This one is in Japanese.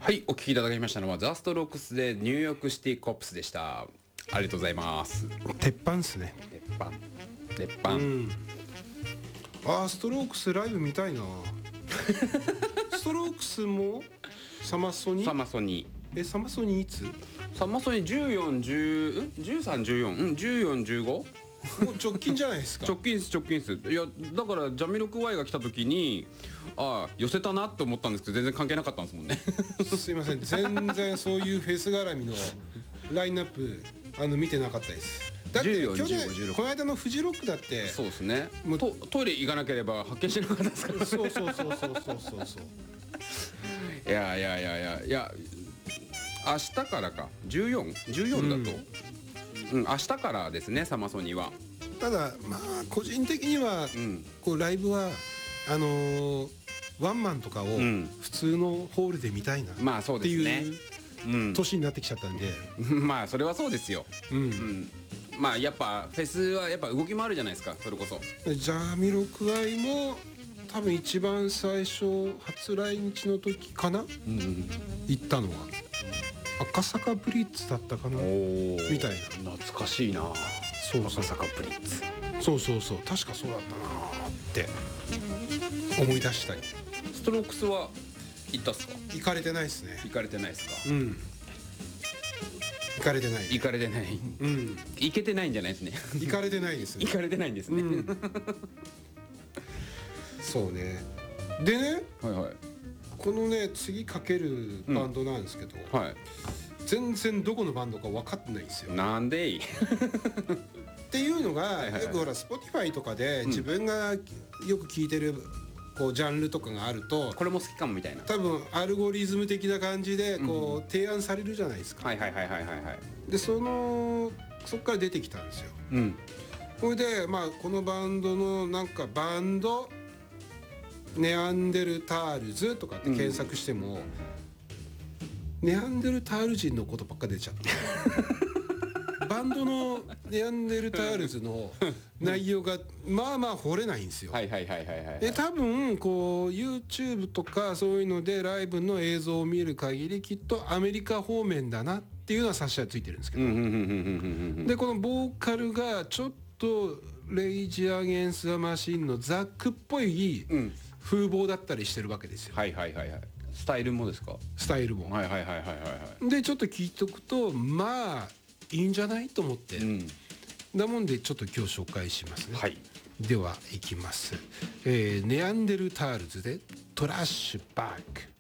はい、お聞きいただきましたのはザ・ストロークスでニューヨークシティコップスでした。ありがとうございます。 鉄板っすね。 鉄板。 ストロークスライブ見たいな。ストロークスもサマソニサマソニサマソニいつ？ サマソニ14、10、13、14、14、15？ もう直近じゃないですか。 直近っす。いやだからジャミロクワイが来た時に寄せたなって思ったんですけど全然関係なかったんですもんね。 すいません、全然そういうフェス絡みのラインナップ見てなかったです。だって 14、 去年 15、16 この間のフジロックだってそうですね。 もうトイレ行かなければ発見しなかったですからね。 そういや明日からか14だと、明日からですねサマソニは。 ただ個人的には、こうライブはワンマンとかを普通のホールで見たいなっていう年になってきちゃったんで、 まあそれはそうですよ。まあやっぱフェスはやっぱ動きもあるじゃないですか。それこそジャミロクワイも多分一番最初初来日の時かな、行ったのは赤坂ブリッツだったかなみたいな。 懐かしいな。赤坂ブリッツ。 そう確かそうだったなって思い出したり。 ストロークスは行ったっすか？ 行かれてないですね。 行かれてないですか？ 行かれてない。 行かれてない。行けてないんじゃないですね。 行かれてないですね。 行かれてないんですね。 そうね。でね、 はい。 このね次かけるバンドなんですけど、全然どこのバンドか分かってないんですよ。 なんでいいっていうのが、よくほら Spotify とかで自分がよく聴いてるこうジャンルとかがあると、 これも好きかもみたいな、 多分アルゴリズム的な感じでこう提案されるじゃないですか。でそこから出てきたんですよ。それでこのバンドのなんかバンドネアンデルタールズとかって検索しても、ネアンデルタール人のことばっか出ちゃってバンドのネアンデルタールズの内容が掘れないんですよ。で多分こう YouTube とかそういうのでライブの映像を見る限りきっとアメリカ方面だなっていうのは察しがついてるんですけど、でこのボーカルがちょっとレイジ・アゲンス・ザ・マシンのザックっぽい風貌だったりしてるわけですよ。 スタイルもですか？ スタイルも。でちょっと聞いとくといいんじゃないと思って、だもんでちょっと今日紹介しますね。ではいきます。ネアンデルタールズでトラッシュバック。